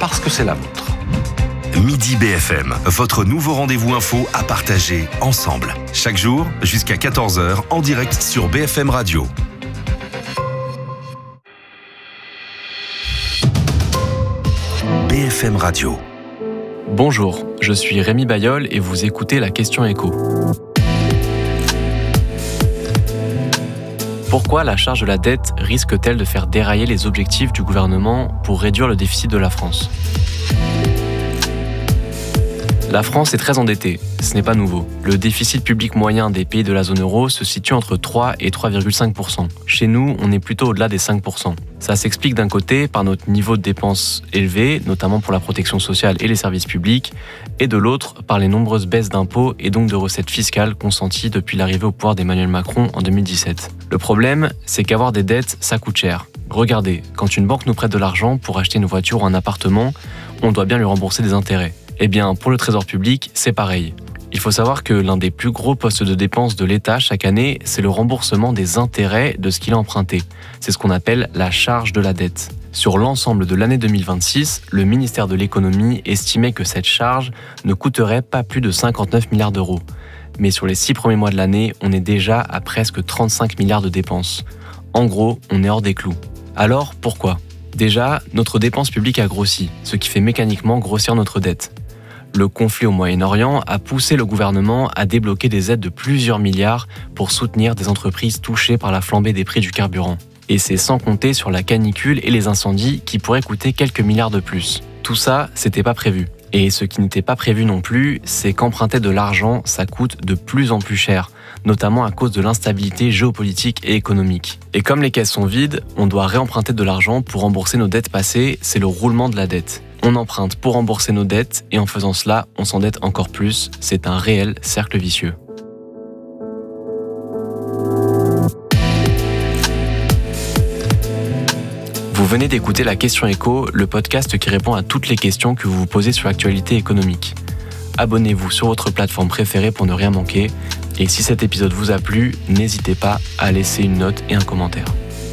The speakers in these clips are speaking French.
parce que c'est la vôtre. Midi BFM, votre nouveau rendez-vous info à partager ensemble. Chaque jour, jusqu'à 14h, en direct sur BFM Radio. BFM Radio. Bonjour, je suis Rémi Bailleul et vous écoutez la Question Éco. Pourquoi la charge de la dette risque-t-elle de faire dérailler les objectifs du gouvernement pour réduire le déficit de la France ? La France est très endettée, ce n'est pas nouveau. Le déficit public moyen des pays de la zone euro se situe entre 3 et 3,5%. Chez nous, on est plutôt au-delà des 5%. Ça s'explique d'un côté par notre niveau de dépenses élevé, notamment pour la protection sociale et les services publics, et de l'autre par les nombreuses baisses d'impôts et donc de recettes fiscales consenties depuis l'arrivée au pouvoir d'Emmanuel Macron en 2017. Le problème, c'est qu'avoir des dettes, ça coûte cher. Regardez, quand une banque nous prête de l'argent pour acheter une voiture ou un appartement, on doit bien lui rembourser des intérêts. Eh bien, pour le Trésor public, c'est pareil. Il faut savoir que l'un des plus gros postes de dépenses de l'État chaque année, c'est le remboursement des intérêts de ce qu'il a emprunté. C'est ce qu'on appelle la charge de la dette. Sur l'ensemble de l'année 2026, le ministère de l'Économie estimait que cette charge ne coûterait pas plus de 59 milliards d'euros. Mais sur les 6 premiers mois de l'année, on est déjà à presque 35 milliards de dépenses. En gros, on est hors des clous. Alors, pourquoi ? Déjà, notre dépense publique a grossi, ce qui fait mécaniquement grossir notre dette. Le conflit au Moyen-Orient a poussé le gouvernement à débloquer des aides de plusieurs milliards pour soutenir des entreprises touchées par la flambée des prix du carburant. Et c'est sans compter sur la canicule et les incendies qui pourraient coûter quelques milliards de plus. Tout ça, c'était pas prévu. Et ce qui n'était pas prévu non plus, c'est qu'emprunter de l'argent, ça coûte de plus en plus cher, notamment à cause de l'instabilité géopolitique et économique. Et comme les caisses sont vides, on doit réemprunter de l'argent pour rembourser nos dettes passées, c'est le roulement de la dette. On emprunte pour rembourser nos dettes et en faisant cela, on s'endette encore plus. C'est un réel cercle vicieux. Vous venez d'écouter la Question Éco, le podcast qui répond à toutes les questions que vous vous posez sur l'actualité économique. Abonnez-vous sur votre plateforme préférée pour ne rien manquer. Et si cet épisode vous a plu, n'hésitez pas à laisser une note et un commentaire.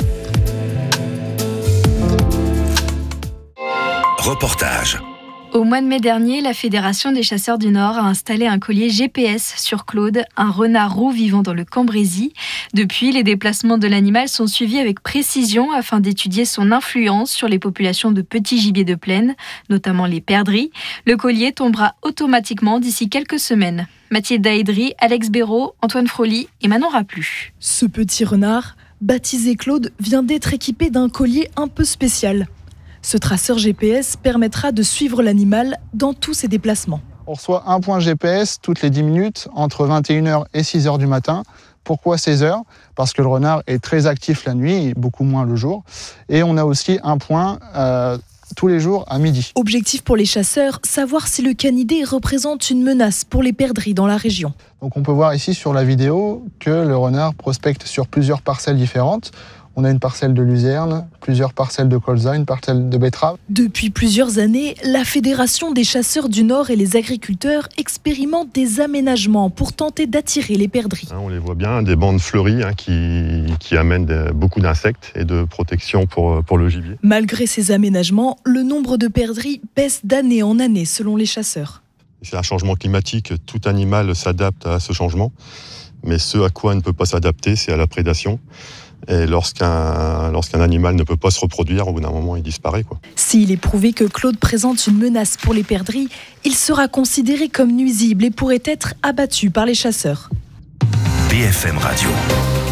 Reportage. Au mois de mai dernier, la Fédération des chasseurs du Nord a installé un collier GPS sur Claude, un renard roux vivant dans le Cambrésis. Depuis, les déplacements de l'animal sont suivis avec précision afin d'étudier son influence sur les populations de petits gibiers de plaine, notamment les perdrix. Le collier tombera automatiquement d'ici quelques semaines. Mathilde Daedry, Alex Béraud, Antoine Froli et Manon Raplu. Ce petit renard, baptisé Claude, vient d'être équipé d'un collier un peu spécial. Ce traceur GPS permettra de suivre l'animal dans tous ses déplacements. On reçoit un point GPS toutes les 10 minutes entre 21h et 6h du matin. Pourquoi 16h ? Parce que le renard est très actif la nuit et beaucoup moins le jour. Et on a aussi un point tous les jours à midi. Objectif pour les chasseurs, savoir si le canidé représente une menace pour les perdrix dans la région. Donc on peut voir ici sur la vidéo que le renard prospecte sur plusieurs parcelles différentes. On a une parcelle de luzerne, plusieurs parcelles de colza, une parcelle de betterave. Depuis plusieurs années, la Fédération des chasseurs du Nord et les agriculteurs expérimentent des aménagements pour tenter d'attirer les perdrix. On les voit bien, des bandes fleuries qui amènent beaucoup d'insectes et de protection pour le gibier. Malgré ces aménagements, le nombre de perdrix baisse d'année en année selon les chasseurs. C'est un changement climatique, tout animal s'adapte à ce changement, mais ce à quoi il ne peut pas s'adapter, c'est à la prédation. Et lorsqu'un animal ne peut pas se reproduire, au bout d'un moment, il disparaît. S'il est prouvé que Claude présente une menace pour les perdrix, il sera considéré comme nuisible et pourrait être abattu par les chasseurs. BFM Radio.